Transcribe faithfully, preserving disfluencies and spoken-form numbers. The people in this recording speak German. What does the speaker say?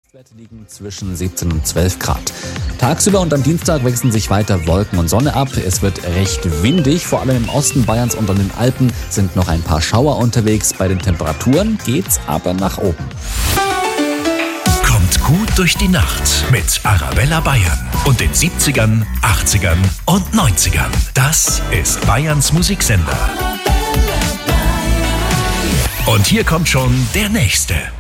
Werte liegen zwischen siebzehn und zwölf Grad. Tagsüber und am Dienstag wechseln sich weiter Wolken und Sonne ab. Es wird recht windig, vor allem im Osten Bayerns und an den Alpen sind noch ein paar Schauer unterwegs. Bei den Temperaturen geht's aber nach oben. Kommt gut durch die Nacht mit Arabella Bayern und den siebzigern, achtzigern und neunzigern. Das ist Bayerns Musiksender. Und hier kommt schon der nächste.